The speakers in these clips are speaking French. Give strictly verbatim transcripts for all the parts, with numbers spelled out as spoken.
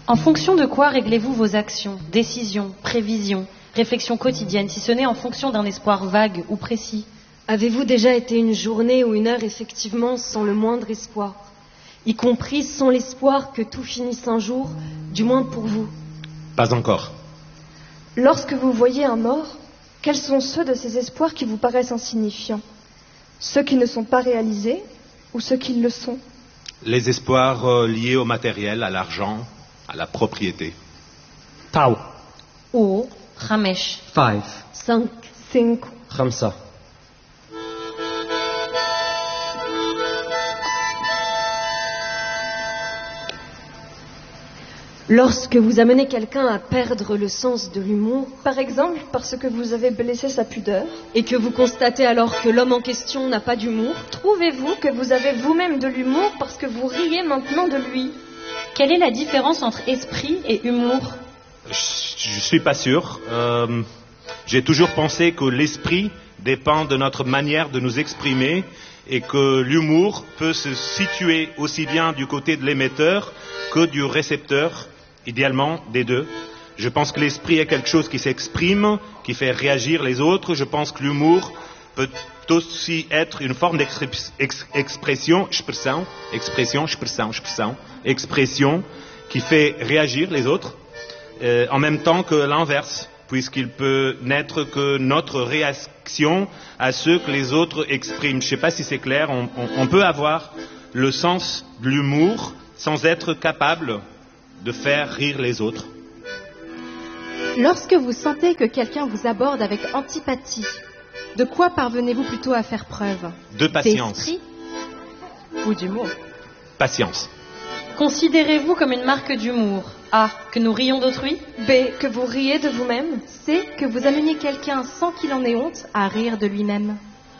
En fonction de quoi réglez-vous vos actions, décisions, prévisions, réflexions quotidiennes, si ce n'est en fonction d'un espoir vague ou précis? Avez-vous déjà été une journée ou une heure effectivement sans le moindre espoir, y compris sans l'espoir que tout finisse un jour, du moins pour vous? Pas encore. Lorsque vous voyez un mort, quels sont ceux de ces espoirs qui vous paraissent insignifiants? Ceux qui ne sont pas réalisés ou ceux qui le sont? Les espoirs euh, liés au matériel, à l'argent, à la propriété. Tao. Ou Ramesh. Five. Cinq. Cinq. Khamsa. Lorsque vous amenez quelqu'un à perdre le sens de l'humour, Par exemple, parce que vous avez blessé sa pudeur, et que vous constatez alors que l'homme en question n'a pas d'humour, trouvez-vous que vous avez vous-même de l'humour parce que vous riez maintenant de lui? Quelle est la différence entre esprit et humour? Je ne suis pas sûr. Euh, j'ai toujours pensé que l'esprit dépend de notre manière de nous exprimer et que l'humour peut se situer aussi bien du côté de l'émetteur que du récepteur, idéalement des deux. Je pense que l'esprit est quelque chose qui s'exprime, qui fait réagir les autres. Je pense que l'humour peut aussi être une forme d'expression, expression, expression, expression, expression, expression qui fait réagir les autres, euh, en même temps que l'inverse, puisqu'il peut n'être que notre réaction à ce que les autres expriment. Je ne sais pas si c'est clair, on, on, on peut avoir le sens de l'humour sans être capable de faire rire les autres. Lorsque vous sentez que quelqu'un vous aborde avec antipathie, de quoi parvenez-vous plutôt à faire preuve? De patience. D'esprit ou d'humour? Patience. Considérez-vous comme une marque d'humour? A. Que nous rions d'autrui? B. Que vous riez de vous-même? C. Que vous ameniez quelqu'un sans qu'il en ait honte à rire de lui-même?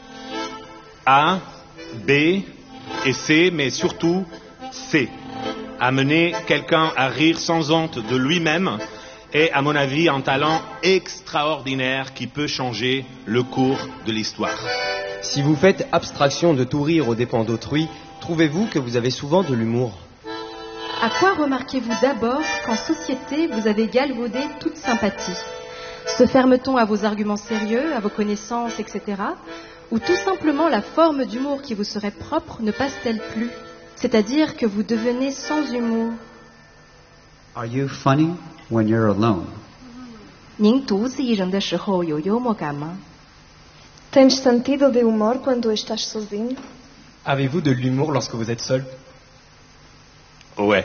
A, B et C, mais surtout C. Amener quelqu'un à rire sans honte de lui-même est, à mon avis, un talent extraordinaire qui peut changer le cours de l'histoire. Si vous faites abstraction de tout rire aux dépens d'autrui, trouvez-vous que vous avez souvent de l'humour? À quoi remarquez-vous d'abord qu'en société vous avez galvaudé toute sympathie? Se ferme-t-on à vos arguments sérieux, à vos connaissances, et cetera? Ou tout simplement la forme d'humour qui vous serait propre ne passe-t-elle plus? C'est-à-dire que vous devenez sans humour. Are you funny when you're alone? 您独自一人的时候有幽默感吗？ Tens sentido de humor quando estás sozinho? Avez-vous de l'humour lorsque vous êtes seul? Ouais.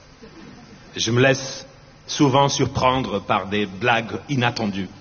Je me laisse souvent surprendre par des blagues inattendues.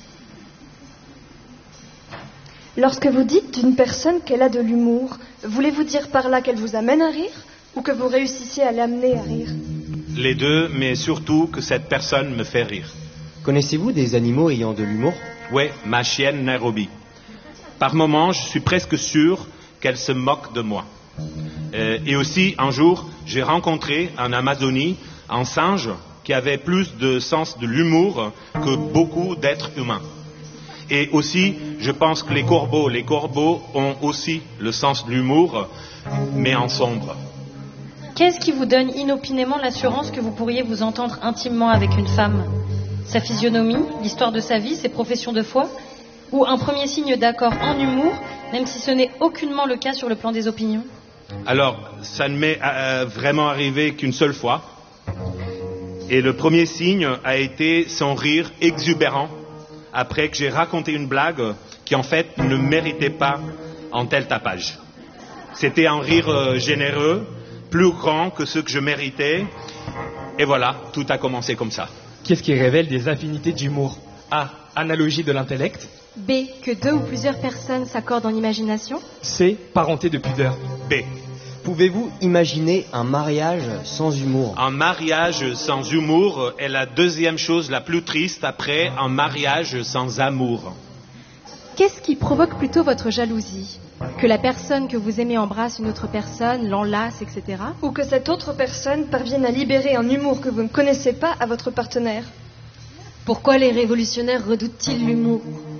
Lorsque vous dites d'une personne qu'elle a de l'humour, voulez-vous dire par là qu'elle vous amène à rire ou que vous réussissez à l'amener à rire? Les deux, mais surtout que cette personne me fait rire. Connaissez-vous des animaux ayant de l'humour? Oui, ma chienne Nairobi. Par moments, je suis presque sûr qu'elle se moque de moi. Euh, et aussi, un jour, j'ai rencontré en Amazonie un singe qui avait plus de sens de l'humour que beaucoup d'êtres humains. Et aussi, je pense que les corbeaux, les corbeaux ont aussi le sens de l'humour, mais en sombre. Qu'est-ce qui vous donne inopinément l'assurance que vous pourriez vous entendre intimement avec une femme? Sa physionomie, l'histoire de sa vie, ses professions de foi? Ou un premier signe d'accord en humour, même si ce n'est aucunement le cas sur le plan des opinions? Alors, ça ne m'est euh, vraiment arrivé qu'une seule fois. Et le premier signe a été son rire exubérant après que j'ai raconté une blague qui en fait ne méritait pas un tel tapage. C'était un rire euh, généreux, plus grand que ce que je méritais. Et voilà, tout a commencé comme ça. Qu'est-ce qui révèle des affinités d'humour? A. Analogie de l'intellect. B. Que deux ou plusieurs personnes s'accordent en imagination. C. Parenté de pudeur. B. Pouvez-vous imaginer un mariage sans humour? Un mariage sans humour est la deuxième chose la plus triste après un mariage sans amour. Qu'est-ce qui provoque plutôt votre jalousie? Que la personne que vous aimez embrasse une autre personne, l'enlace, et cetera. Ou que cette autre personne parvienne à libérer un humour que vous ne connaissez pas à votre partenaire? Pourquoi les révolutionnaires redoutent-ils l'humour?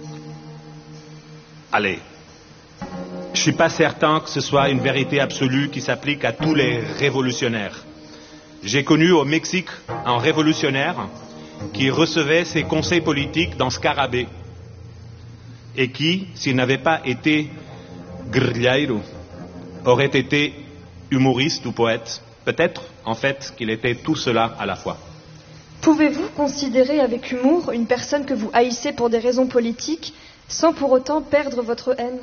Allez, je ne suis pas certain que ce soit une vérité absolue qui s'applique à tous les révolutionnaires. J'ai connu au Mexique un révolutionnaire qui recevait ses conseils politiques dans Scarabée et qui, s'il n'avait pas été guerrillero, aurait été humoriste ou poète. Peut-être, en fait, qu'il était tout cela à la fois. Pouvez-vous considérer avec humour une personne que vous haïssez pour des raisons politiques sans pour autant perdre votre haine?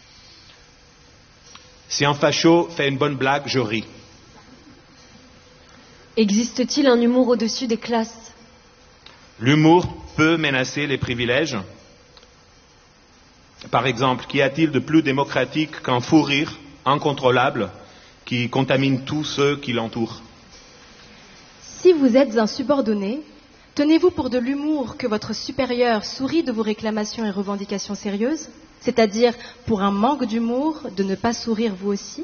Si un facho fait une bonne blague, je ris. Existe-t-il un humour au-dessus des classes? L'humour peut menacer les privilèges. Par exemple, qu'y a-t-il de plus démocratique qu'un fou rire incontrôlable qui contamine tous ceux qui l'entourent? Si vous êtes un subordonné, tenez-vous pour de l'humour que votre supérieur sourit de vos réclamations et revendications sérieuses, c'est-à-dire pour un manque d'humour de ne pas sourire vous aussi?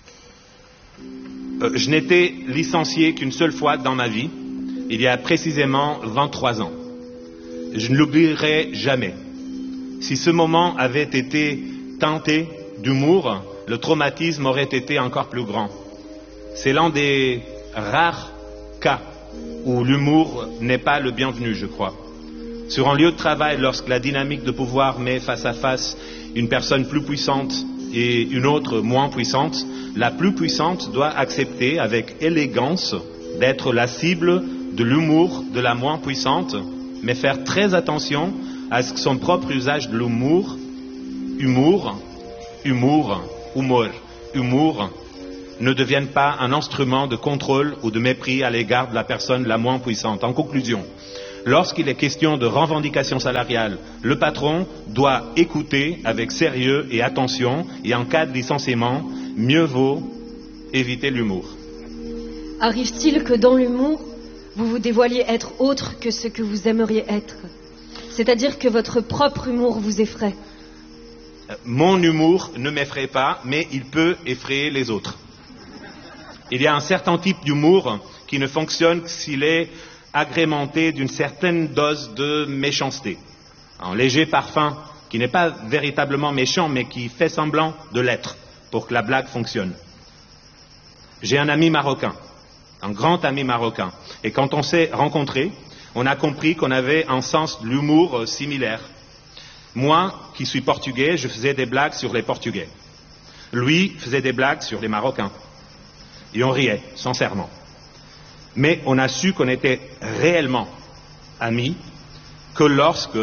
euh, Je n'étais licencié qu'une seule fois dans ma vie, il y a précisément vingt-trois ans. Je ne l'oublierai jamais. Si ce moment avait été teinté d'humour, le traumatisme aurait été encore plus grand. C'est l'un des rares cas où l'humour n'est pas le bienvenu, je crois. Sur un lieu de travail, lorsque la dynamique de pouvoir met face à face une personne plus puissante et une autre moins puissante, la plus puissante doit accepter avec élégance d'être la cible de l'humour de la moins puissante, mais faire très attention à ce que son propre usage de l'humour, humour, humour, humour, humour, ne devienne pas un instrument de contrôle ou de mépris à l'égard de la personne la moins puissante. En conclusion, lorsqu'il est question de revendication salariale, le patron doit écouter avec sérieux et attention, et en cas de licenciement, mieux vaut éviter l'humour. Arrive-t-il que dans l'humour, vous vous dévoiliez être autre que ce que vous aimeriez être? C'est-à-dire que votre propre humour vous effraie? Mon humour ne m'effraie pas, mais il peut effrayer les autres. Il y a un certain type d'humour qui ne fonctionne que s'il est agrémenté d'une certaine dose de méchanceté. Un léger parfum qui n'est pas véritablement méchant, mais qui fait semblant de l'être pour que la blague fonctionne. J'ai un ami marocain, un grand ami marocain, et quand on s'est rencontrés, on a compris qu'on avait un sens de l'humour similaire. Moi, qui suis portugais, je faisais des blagues sur les Portugais. Lui faisait des blagues sur les Marocains. Et on riait, sincèrement. Mais on a su qu'on était réellement amis que lorsque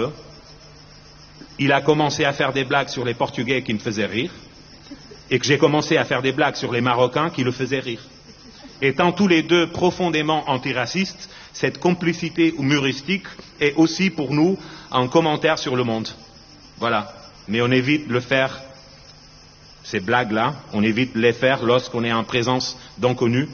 il a commencé à faire des blagues sur les Portugais qui me faisaient rire, et que j'ai commencé à faire des blagues sur les Marocains qui le faisaient rire. Étant tous les deux profondément antiracistes, cette complicité humoristique est aussi pour nous un commentaire sur le monde. Voilà. Mais on évite de le faire, ces blagues-là, on évite de les faire lorsqu'on est en présence d'inconnus.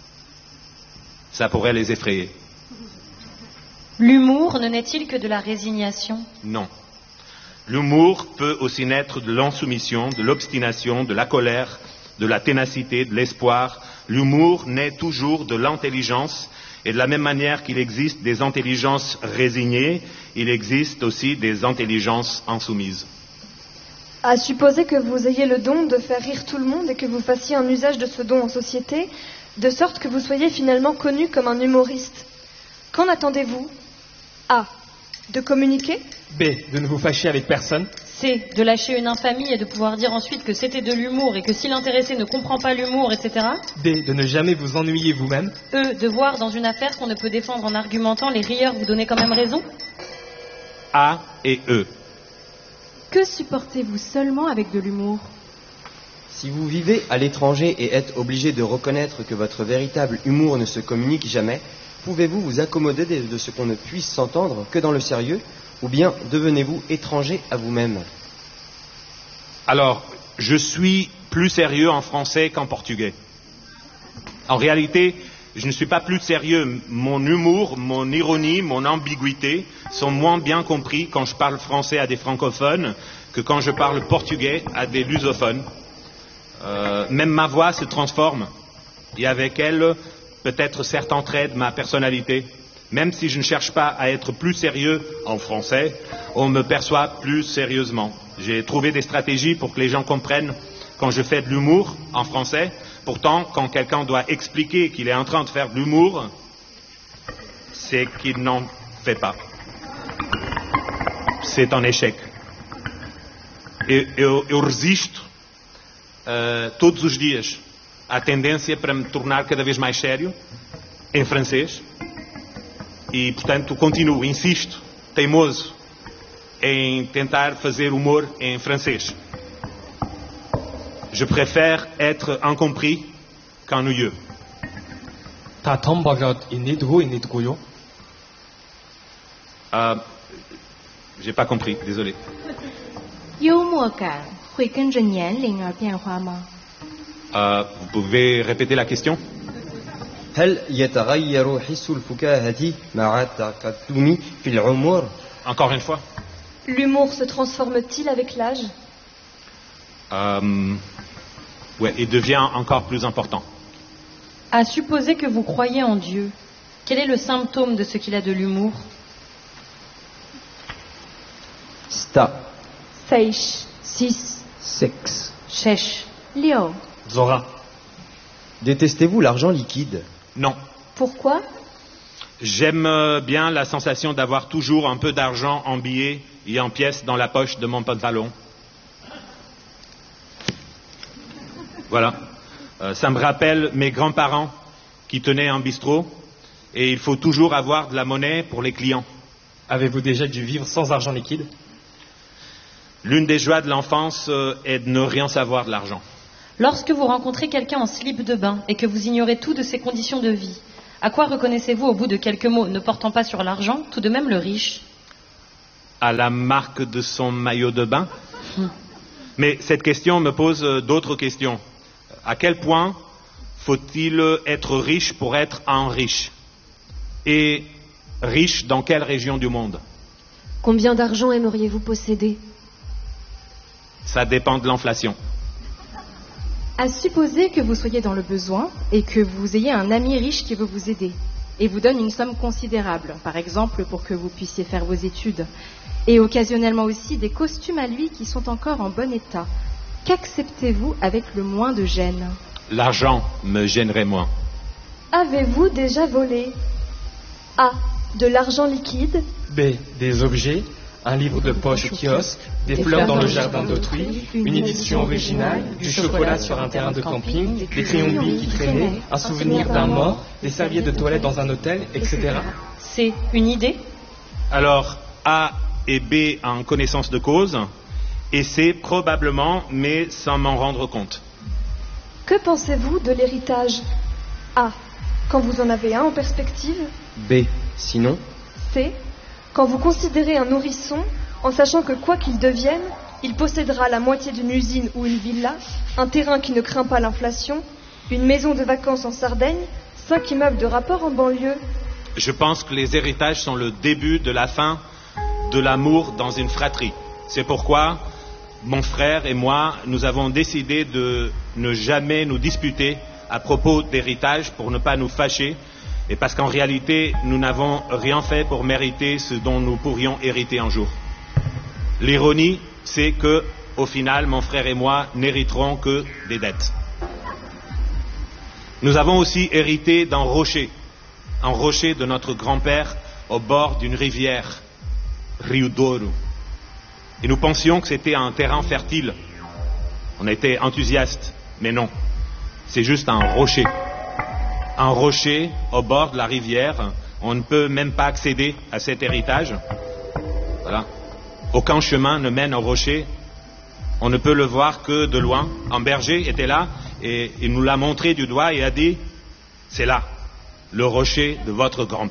Ça pourrait les effrayer. L'humour ne naît-il que de la résignation? Non. L'humour peut aussi naître de l'insoumission, de l'obstination, de la colère, de la ténacité, de l'espoir. L'humour naît toujours de l'intelligence, et de la même manière qu'il existe des intelligences résignées, il existe aussi des intelligences insoumises. À supposer que vous ayez le don de faire rire tout le monde et que vous fassiez un usage de ce don en société, de sorte que vous soyez finalement connu comme un humoriste. Qu'en attendez-vous? A. De communiquer. B. De ne vous fâcher avec personne. C. De lâcher une infamie et de pouvoir dire ensuite que c'était de l'humour et que si l'intéressé ne comprend pas l'humour, et cetera. D. De ne jamais vous ennuyer vous-même. E. De voir dans une affaire qu'on ne peut défendre en argumentant, les rieurs vous donner quand même raison. A et E. Que supportez-vous seulement avec de l'humour? Si vous vivez à l'étranger et êtes obligé de reconnaître que votre véritable humour ne se communique jamais, pouvez-vous vous accommoder de, de ce qu'on ne puisse s'entendre que dans le sérieux, ou bien devenez-vous étranger à vous-même? Alors, je suis plus sérieux en français qu'en portugais. En réalité, je ne suis pas plus sérieux. Mon humour, mon ironie, mon ambiguïté sont moins bien compris quand je parle français à des francophones que quand je parle portugais à des lusophones. Euh, même ma voix se transforme, et avec elle, peut-être certains traits de ma personnalité. Même si je ne cherche pas à être plus sérieux en français, on me perçoit plus sérieusement. J'ai trouvé des stratégies pour que les gens comprennent quand je fais de l'humour en français, Pourtant, quand quelqu'un doit expliquer qu'il est en train de faire de l'humour, c'est qu'il n'en fait pas. C'est un échec. Eu, eu, eu resisto uh, todos os dias à tendência para me tornar cada vez mais sério em francês e, portanto, continuo, insisto, teimoso em tentar fazer humor em francês. Je préfère être incompris qu'ennuyeux. 다 덤버곁 인니드고 인니드고요. Euh, j'ai pas compris, désolé. 幽默感会跟着年龄而变化吗？ Euh, vous pouvez répéter la question? هل يتغير حس الفكاهة مع التقدم في العمر؟ Encore une fois? L'humour se transforme-t-il avec l'âge? Euh, ouais, il devient encore plus important. À supposer que vous croyez en Dieu, quel est le symptôme de ce qu'il a de l'humour? sta, Seish. Six. Six. Chèche. 六 Zora. Détestez-vous l'argent liquide? Non. Pourquoi? J'aime euh, bien la sensation d'avoir toujours un peu d'argent en billets et en pièces dans la poche de mon pantalon. Voilà. Euh, ça me rappelle mes grands-parents qui tenaient un bistrot et il faut toujours avoir de la monnaie pour les clients. Avez-vous déjà dû vivre sans argent liquide? L'une des joies de l'enfance euh, est de ne rien savoir de l'argent. Lorsque vous rencontrez quelqu'un en slip de bain et que vous ignorez tout de ses conditions de vie, à quoi reconnaissez-vous au bout de quelques mots ne portant pas sur l'argent, tout de même le riche? À la marque de son maillot de bain. Mais cette question me pose euh, d'autres questions. À quel point faut-il être riche pour être un riche? Et riche dans quelle région du monde? Combien d'argent aimeriez-vous posséder? Ça dépend de l'inflation. À supposer que vous soyez dans le besoin et que vous ayez un ami riche qui veut vous aider et vous donne une somme considérable, par exemple pour que vous puissiez faire vos études, et occasionnellement aussi des costumes à lui qui sont encore en bon état. Qu'acceptez-vous avec le moins de gêne? L'argent me gênerait moins. Avez-vous déjà volé? A. De l'argent liquide. B. Des objets, un livre de poche au kiosque, des fleurs dans le jardin d'autrui, une édition originale, du chocolat sur un terrain de camping, des crayons billes qui traînaient, un souvenir d'un mort, des serviettes de toilette dans un hôtel, et cetera. C'est une idée? Alors, A et B en connaissance de cause, et C probablement, mais sans m'en rendre compte. Que pensez-vous de l'héritage? A. Quand vous en avez un en perspective. B. Sinon? C. Quand vous considérez un nourrisson, en sachant que quoi qu'il devienne, il possédera la moitié d'une usine ou une villa, un terrain qui ne craint pas l'inflation, une maison de vacances en Sardaigne, cinq immeubles de rapport en banlieue. Je pense que les héritages sont le début de la fin de l'amour dans une fratrie. C'est pourquoi mon frère et moi, nous avons décidé de ne jamais nous disputer à propos d'héritage pour ne pas nous fâcher, et parce qu'en réalité, nous n'avons rien fait pour mériter ce dont nous pourrions hériter un jour. L'ironie, c'est que, au final, mon frère et moi n'hériterons que des dettes. Nous avons aussi hérité d'un rocher, un rocher de notre grand-père au bord d'une rivière, Rio Douro. Et nous pensions que c'était un terrain fertile. On était enthousiastes, mais non. C'est juste un rocher. Un rocher au bord de la rivière. On ne peut même pas accéder à cet héritage. Voilà. Aucun chemin ne mène au rocher. On ne peut le voir que de loin. Un berger était là et il nous l'a montré du doigt et a dit « C'est là, le rocher de votre grand-père ».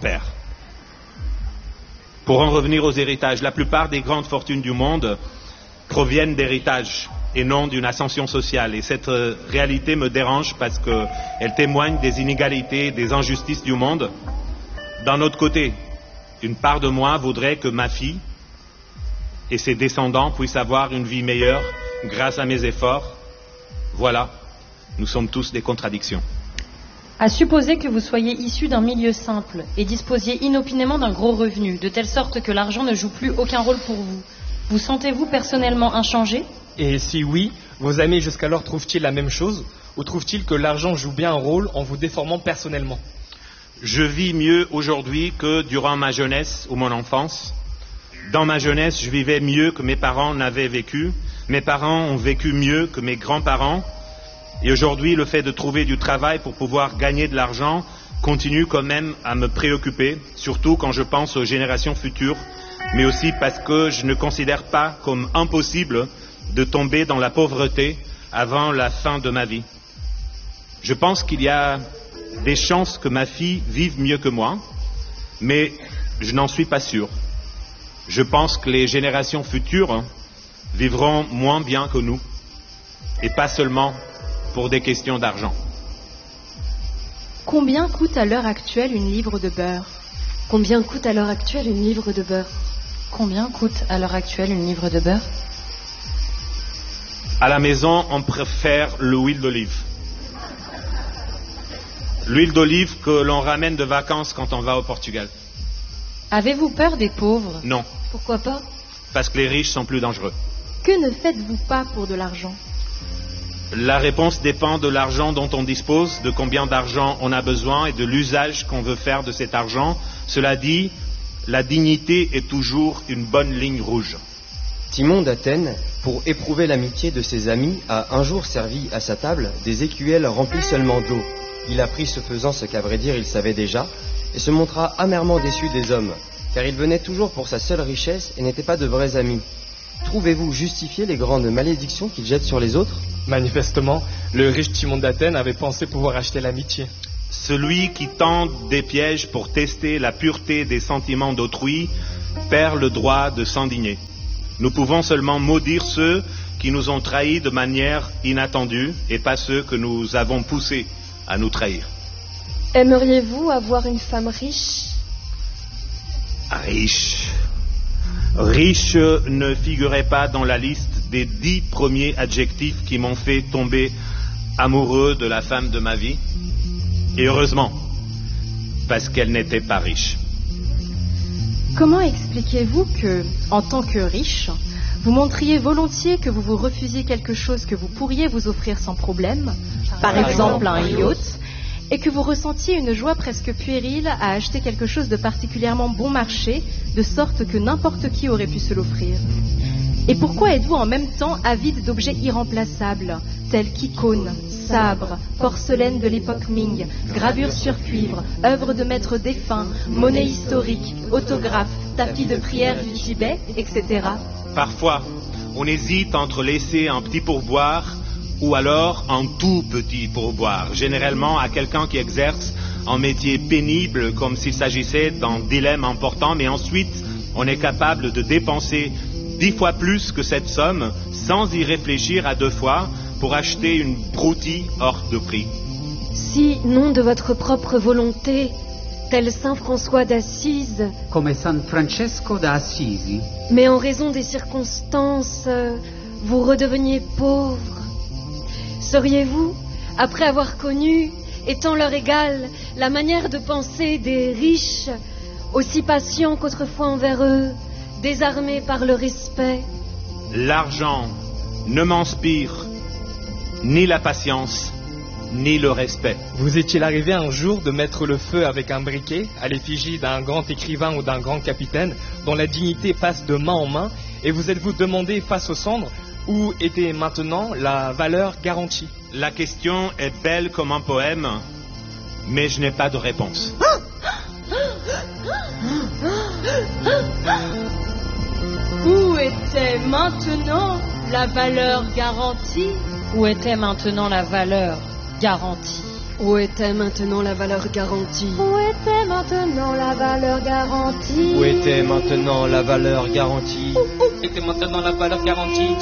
Pour en revenir aux héritages, la plupart des grandes fortunes du monde proviennent d'héritages et non d'une ascension sociale. Et cette euh, réalité me dérange parce qu'elle témoigne des inégalités, des injustices du monde. D'un autre côté, une part de moi voudrait que ma fille et ses descendants puissent avoir une vie meilleure grâce à mes efforts. Voilà, nous sommes tous des contradictions. À supposer que vous soyez issu d'un milieu simple et disposiez inopinément d'un gros revenu, de telle sorte que l'argent ne joue plus aucun rôle pour vous, vous sentez-vous personnellement inchangé? Et si oui, vos amis jusqu'alors trouvent-ils la même chose? ou trouve-t-il que l'argent joue bien un rôle en vous déformant personnellement? Je vis mieux aujourd'hui que durant ma jeunesse ou mon enfance. Dans ma jeunesse, je vivais mieux que mes parents n'avaient vécu. Mes parents ont vécu mieux que mes grands-parents. Et aujourd'hui, le fait de trouver du travail pour pouvoir gagner de l'argent continue quand même à me préoccuper, surtout quand je pense aux générations futures, mais aussi parce que je ne considère pas comme impossible de tomber dans la pauvreté avant la fin de ma vie. Je pense qu'il y a des chances que ma fille vive mieux que moi, mais je n'en suis pas sûr. Je pense que les générations futures vivront moins bien que nous, et pas seulement pour des questions d'argent. Combien coûte à l'heure actuelle une livre de beurre? Combien coûte à l'heure actuelle une livre de beurre? Combien coûte à l'heure actuelle une livre de beurre? À la maison, on préfère l'huile d'olive. L'huile d'olive que l'on ramène de vacances quand on va au Portugal. Avez-vous peur des pauvres? Non, Pourquoi pas? parce que les riches sont plus dangereux. Que ne faites-vous pas pour de l'argent? La réponse dépend de l'argent dont on dispose, de combien d'argent on a besoin et de l'usage qu'on veut faire de cet argent. Cela dit, la dignité est toujours une bonne ligne rouge. Timon d'Athènes, pour éprouver l'amitié de ses amis, a un jour servi à sa table des écuelles remplies seulement d'eau. Il apprit ce faisant ce qu'à vrai dire il savait déjà, et se montra amèrement déçu des hommes, car il venait toujours pour sa seule richesse et n'était pas de vrais amis. Trouvez-vous justifier les grandes malédictions qu'il jette sur les autres? Manifestement, le riche Timon d'Athènes avait pensé pouvoir acheter l'amitié. Celui qui tente des pièges pour tester la pureté des sentiments d'autrui perd le droit de s'indigner. Nous pouvons seulement maudire ceux qui nous ont trahis de manière inattendue et pas ceux que nous avons poussés à nous trahir. Aimeriez-vous avoir une femme riche? Riche. Riche ne figurait pas dans la liste des dix premiers adjectifs qui m'ont fait tomber amoureux de la femme de ma vie. Et heureusement, parce qu'elle n'était pas riche. Comment expliquez-vous que, en tant que riche, vous montriez volontiers que vous vous refusiez quelque chose que vous pourriez vous offrir sans problème, par exemple un yacht, et que vous ressentiez une joie presque puérile à acheter quelque chose de particulièrement bon marché, de sorte que n'importe qui aurait pu se l'offrir? Et pourquoi êtes-vous en même temps avide d'objets irremplaçables, tels qu'icônes, sabres, porcelaine de l'époque Ming, gravures sur cuivre, œuvres de maîtres défunts, monnaie historique, autographes, tapis de prière du Tibet, et cetera? Parfois, on hésite entre laisser un petit pourboire ou alors un tout petit pourboire, généralement à quelqu'un qui exerce un métier pénible comme s'il s'agissait d'un dilemme important, mais ensuite on est capable de dépenser dix fois plus que cette somme sans y réfléchir à deux fois pour acheter une broutille hors de prix. Si, non de votre propre volonté, tel saint François d'Assise, Come San Francesco da Assisi, mais en raison des circonstances, euh, vous redeveniez pauvre, seriez-vous, après avoir connu, étant leur égal, la manière de penser des riches, aussi patients qu'autrefois envers eux, désarmés par le respect? L'argent ne m'inspire ni la patience, ni le respect. Vous est-il arrivé un jour de mettre le feu avec un briquet à l'effigie d'un grand écrivain ou d'un grand capitaine dont la dignité passe de main en main, et vous êtes-vous demandé face aux cendres où était maintenant la valeur garantie? La question est belle comme un poème, mais je n'ai pas de réponse. Où était maintenant la valeur garantie? Où était maintenant la valeur garantie? Où était maintenant la valeur garantie? Où était maintenant la valeur garantie? Où était maintenant la valeur garantie? Était maintenant la valeur garantie?